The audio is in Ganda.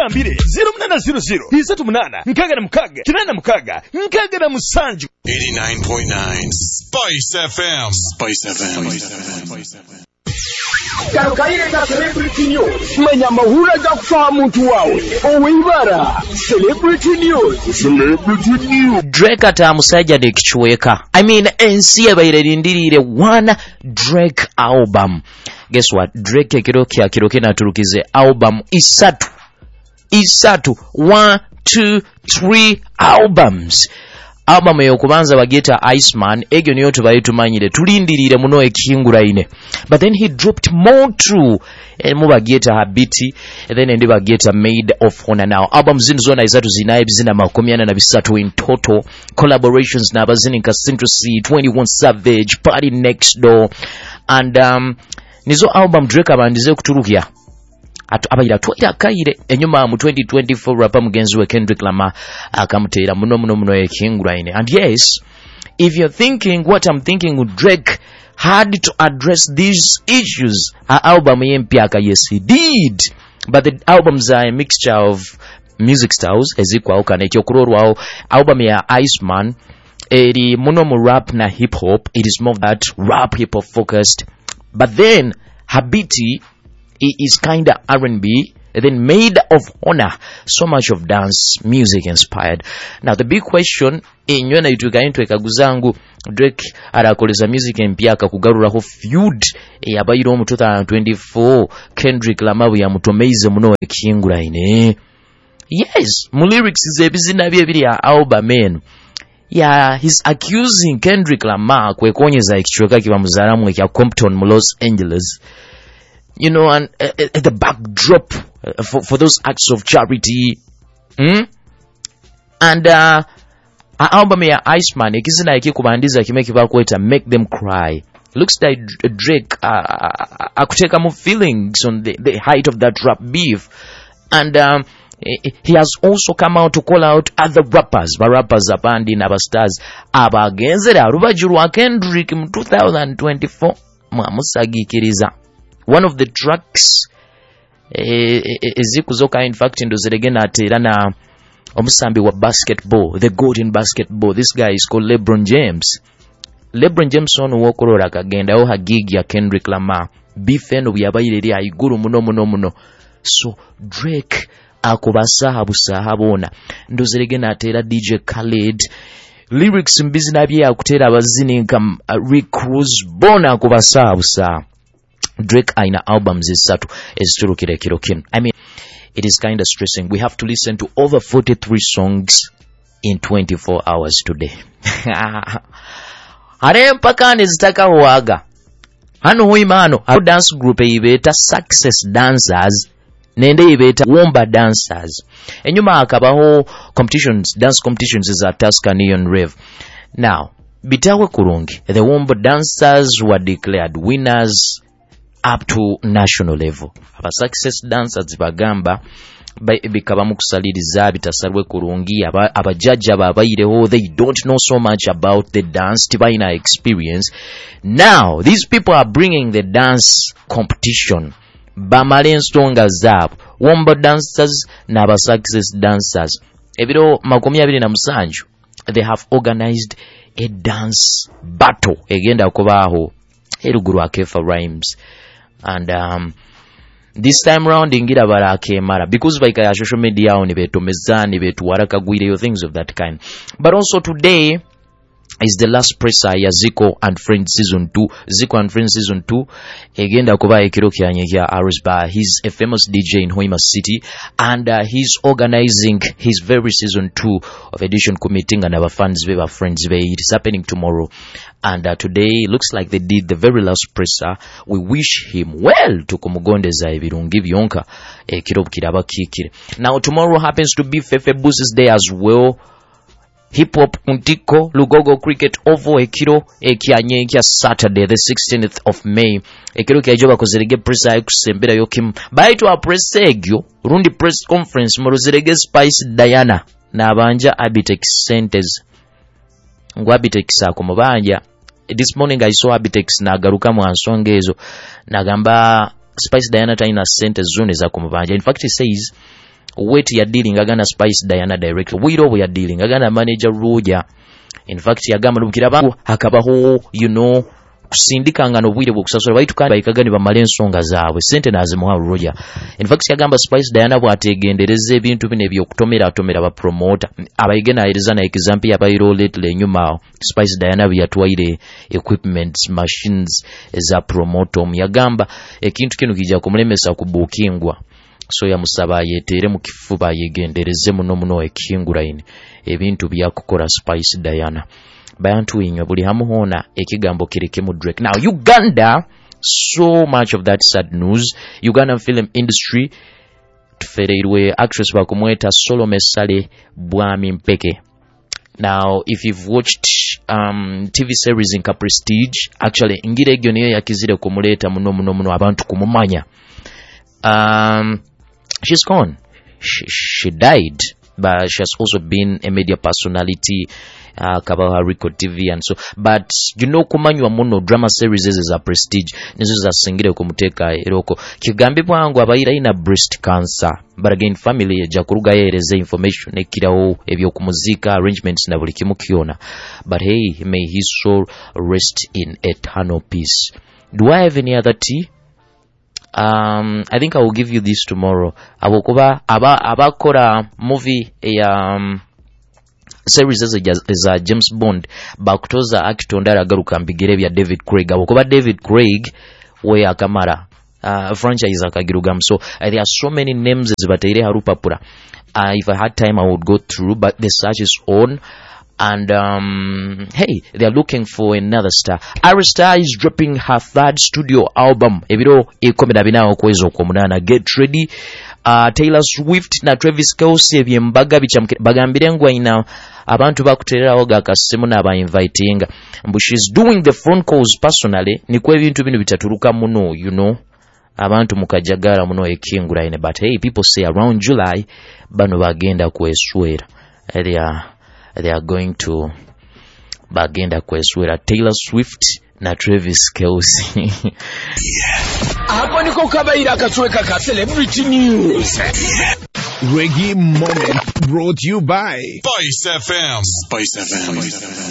tugambire 0800 38 nkagala mukaga kinana mukaga nkagala musanju 89.9 Spice FM. Karukairega Celebrity News. Manya mahula za kufahamu muntu wawe. Owibara. Celebrity News. Drake atamusajja nekichweka. I mean, ensi yabayirindirire one Drake album. Guess what? Drake kiro kinaturukize album isatu. 1, 2, 3 albums. Album yokubanza bageta Iceman, egyo niyo tubayitumanyiire tulindirire muno ekinguraine. But then he dropped more too, mu bageta Habiti, and then ndi bageta Made of Honor. Now albums zino zona izatu zinaye bizina 43 in total, collaborations n'abazini nka Central C, 21 Savage, Party Next Door, and nizo album Drake abandize kuturukya abayira twira kaire enyuma mu 2024 rapper mugenzi we Kendrick Lamar akamutera muno ekinguraine. And yes, if you're thinking what I'm thinking, Drake had to address these issues. Her album yempiaka, yes he did, but the albums are a mixture of music styles ezikwa okana ekyokurorwaho. Album ya Iceman eri muno mu rap na hip hop, it is more that rap hip hop focused, but then Habiti is kinda R&B, then Made of Honor, so much of dance music inspired. Now the big question inyona ituka into ekaguzangu Drake arakoleza music empyaka kugaruraho feud yabayiro mu 2024 Kendrick Lamar ya mutomeize muno ekinguraine. Yes, mu lyrics zebizina bye album eno. Yeah, he's accusing Kendrick Lamar kwekonyeza ekichweka kiba muzaramu ekya Compton mu Los Angeles. You know, and the backdrop for those acts of charity. And album ya Iceman ikizina ikikubandiza kimeki bakweta Make Them Cry. Looks like Drake akuteka mu feelings on the height of that rap beef. And he has also come out to call out other rappers abandi n'abastars abagenzera rubajirwa Kendrick mu 2024 mwamusagikiriza. One of the tracks ezikuzoka in fact ndoziregena atera na omusambi wa basketball, the goat in basketball. This guy is called LeBron James. LeBron James on wokorora kagenda o hagigi ya Kendrick Lamar bifeno byabayireri ayiguru muno. So Drake akubasahabona ndoziregena atera DJ Khaled lyrics mbizina bye akutera abazini nka Rick Ross bona akubasahabusa. Drake aina albums isatu eziturukire kiro kino. I mean, it is kind of stressing. We have to listen to over 43 songs in 24 hours today. Hare mpaka nezitaka huaga. Hano huimano. Hano dance group ibeta Success Dancers. Nende ibeta Womba Dancers. Enyuma akabaho competitions, dance competitions is a Tuscany Rave. Now, bitawe kurungi. The Womba Dancers were declared winners up to national level. Aba Success Dancers bagamba bikaba mukusaliriza bitasalwe kurungi abajajja babayireho, they don't know so much about the dance, tibaina experience. Now these people are bringing the dance competition bamale ensonga zaabo. Womba Dancers n'aba Success Dancers ebiro 27 they have organized a dance battle egenda kubaho eruguru akefa rhymes. And this time round ingira barake mara because baika ya social media oni betomezani betu waraka gwire things of that kind. But also today is the last presser ya Zico and Friends season 2. Zico and Friends season 2 egenda kuba ekiro kyanye kya Arisba. He's a famous DJ in Hoima City and he's organizing his very season 2 of edition committing and our fans be friends be. It is happening tomorrow. And today looks like they did the very last presser. We wish him well to kumugondeza ebirungi byonka ekiro kiraba kikire. Now tomorrow happens to be Fefe Busi's day as well. Hip Hop Untiko Lugogo Cricket Ovo ekiro ekyanye ekya Saturday the 16th of May. Ekiro kyajoba kozerege press ayikusembera yokim baitu a press egyo rundi press conference morozerege Spice Diana nabanja Abitex Centers ngo Abitex akomubanja. This morning I saw Abitex nagaruka mu ansonga ezo nagamba Spice Diana taina Centers zone za kumubanja. In fact he says Wait ya dealing agana Spice Diana director. Wiro bwe ya dealing agana manager Roja. In fact yagamba lubukira bangu hakabaho kusindikanga n'obwire bw'okusasula bayitukana bayikagani bamale ensonga zaabwe sente nazimuwa Roja. In fact yagamba Spice Diana bw'ategendereza ebintu bino ebyokutomera ba promoter abayigena ayiriza na example yabayiro lately nyuma Spice Diana byatwaire equipment machines eza promoter yagamba ekintu kino kijja kumulemesa kubukingwa so yamusaba yetere mu kifuba yegendereze muno ekingura ine ebintu byakukora Spice Diana bantu inyo buli hamuhona ekigambo kireke mu Drake. Now Uganda, so much of that sad news. Ugandan film industry tufereirwe actress bakumweta Solomon Sale Bwami Mpeke. Now if you've watched TV series in Prestige, actually ingire egyo niyo yakizire kumuleta muno abantu kumumanya. She's gone. She died, but she has also been a media personality. Kabaha Record TV and so, but kumanywa muno drama series za Prestige nizo zasingire kumuteka eroko kigambi bwangu abayira ina breast cancer, but again family eja kuruga yereze information ekirawo ebyo kumuzika arrangements na buli kimu kiona, but hey, may his soul rest in eternal peace. Do I have any other tea? I think I will give you this tomorrow. Abokuba abakora movie series za James Bond bakutoza akitondara garuka mbigere bya David Craig abokuba David Craig we akamara franchise akagirugam. So there are so many names zibateire harupapura. If I had time I would go through, but the search is on. And hey, they are looking for another star. Ari Star is dropping her third studio album. Ebiro ekomera binawo kwezo komunana. Get ready. Taylor Swift na Travis Kelce ebyembaga bagambire ngwa ina abantu bakutererawo gakasimu n'aba inviting. She's doing the phone calls personally. Nikwe ebintu bino bitaturuka muno, abantu mukajagara muno ekingura ine. But hey, people say around July bano bagenda kweswera. They are going to bagenda kweswera Taylor Swift na Travis Kelce. Hapo niko kabaira akachweka ka Celebrity News. Reggae Moment brought you by Spice FM.